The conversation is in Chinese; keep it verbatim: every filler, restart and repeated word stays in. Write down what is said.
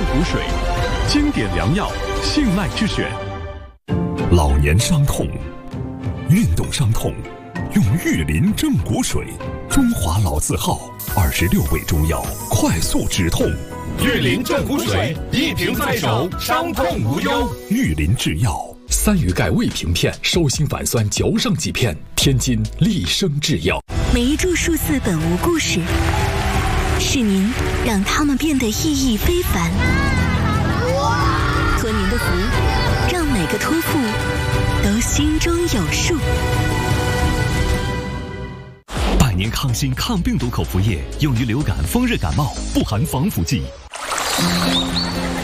骨水，经典良药，信赖之选。 老年伤痛、运动伤痛，用玉林正骨水，中华老字号，二十六味中药，快速止痛。 玉林正骨水，一瓶在手，伤痛无忧。 玉林制药。 三鱼钙胃平片，收心反酸嚼上几片。天津利生制药。 每一注数字本无故事，是您让它们变得意义非凡。托您的福，让每个托付都心中有数。 百年康心抗病毒口服液，用于流感、风热感冒，不含防腐剂。